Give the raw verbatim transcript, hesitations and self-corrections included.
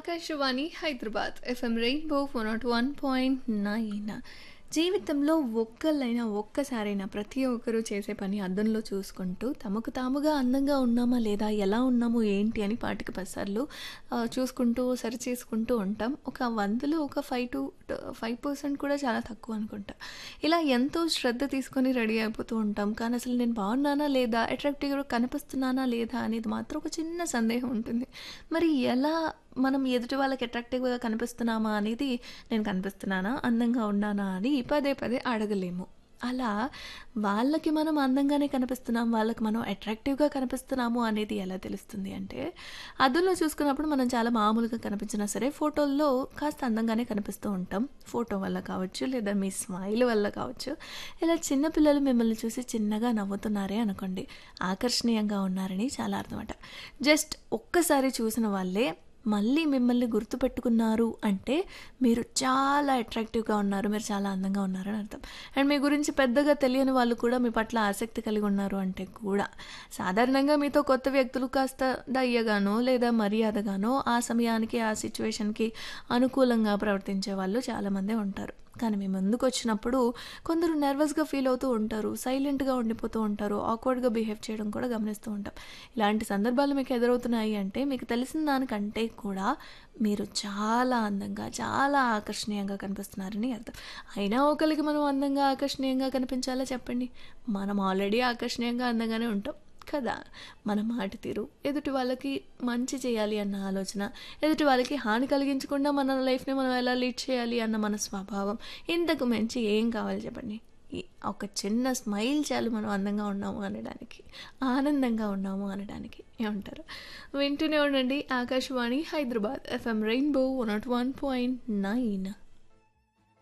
Akashvani Hyderabad FM rainbow one not one point nine. జీవితంలో ఒక్కళ్ళైనా ఒక్కసారైనా ప్రతి ఒక్కరూ చేసే పని అద్దంలో చూసుకుంటూ తమకు తాముగా అందంగా ఉన్నామా లేదా, ఎలా ఉన్నాము ఏంటి అని పాటికి పసార్లు ఆ, చూసుకుంటూ సరి చేసుకుంటూ ఉంటాం. ఒక వందలో ఒక ఫైవ్ టు ఫైవ్ పర్సెంట్ కూడా చాలా తక్కువ అనుకుంటా. ఇలా ఎంతో శ్రద్ధ తీసుకొని రెడీ అయిపోతూ ఉంటాం. కానీ అసలు నేను బాగున్నానా లేదా, అట్రాక్టివ్గా కనిపిస్తున్నానా లేదా అనేది మాత్రం ఒక చిన్న సందేహం ఉంటుంది. మరి ఎలా మనం ఎదుటి వాళ్ళకి అట్రాక్టివ్గా కనిపిస్తున్నామా అనేది, నేను కనిపిస్తున్నానా, అందంగా ఉన్నానా అని పదే పదే అడగలేము. అలా వాళ్ళకి మనం అందంగానే కనిపిస్తున్నాం, వాళ్ళకి మనం అట్రాక్టివ్గా కనిపిస్తున్నాము అనేది ఎలా తెలుస్తుంది అంటే, అద్దంలో చూసుకున్నప్పుడు మనం చాలా మామూలుగా కనిపించినా సరే ఫోటోల్లో కాస్త అందంగానే కనిపిస్తూ ఉంటాం. ఫోటో వల్ల కావచ్చు, లేదా మీ స్మైల్ వల్ల కావచ్చు. ఇలా చిన్నపిల్లలు మిమ్మల్ని చూసి చిన్నగా నవ్వుతున్నారే అనుకోండి, ఆకర్షణీయంగా ఉన్నారని చాలా అర్థమట. జస్ట్ ఒక్కసారి చూసిన వాళ్ళే మళ్ళీ మిమ్మల్ని గుర్తుపెట్టుకున్నారు అంటే మీరు చాలా అట్రాక్టివ్గా ఉన్నారు, మీరు చాలా అందంగా ఉన్నారని అర్థం. అండ్ మీ గురించి పెద్దగా తెలియని వాళ్ళు కూడా మీ పట్ల ఆసక్తి కలిగి ఉన్నారు అంటే కూడా, సాధారణంగా మీతో కొత్త వ్యక్తులు కాస్త దయ్యగానో లేదా మర్యాదగానో ఆ సమయానికి ఆ సిచ్యువేషన్కి అనుకూలంగా ప్రవర్తించే వాళ్ళు చాలామందే ఉంటారు. కానీ మీ ముందుకు వచ్చినప్పుడు కొందరు నర్వస్గా ఫీల్ అవుతూ ఉంటారు, సైలెంట్గా ఉండిపోతూ ఉంటారు, ఆక్వర్డ్గా బిహేవ్ చేయడం కూడా గమనిస్తూ ఉంటాం. ఇలాంటి సందర్భాలు మీకు ఎదురవుతున్నాయి అంటే మీకు తెలిసిన దానికంటే కూడా మీరు చాలా అందంగా, చాలా ఆకర్షణీయంగా కనిపిస్తున్నారని అర్థం. అయినా ఒకరికి మనం అందంగా ఆకర్షణీయంగా కనిపించాలా చెప్పండి? మనం ఆల్రెడీ ఆకర్షణీయంగా అందంగానే ఉంటాం కదా. మన మాట తీరు, ఎదుటి వాళ్ళకి మంచి చేయాలి అన్న ఆలోచన, ఎదుటి వాళ్ళకి హాని కలిగించకుండా మన లైఫ్ని మనం ఎలా లీడ్ చేయాలి అన్న మన స్వభావం, ఇంతకు మించి ఏం కావాలి చెప్పండి? ఈ ఒక చిన్న స్మైల్ చాలు మనం అందంగా ఉన్నాము అనడానికి, ఆనందంగా ఉన్నాము అనడానికి. ఏమంటారు? వింటూనే ఉండండి Akashvani Hyderabad FM rainbow one not one point nine.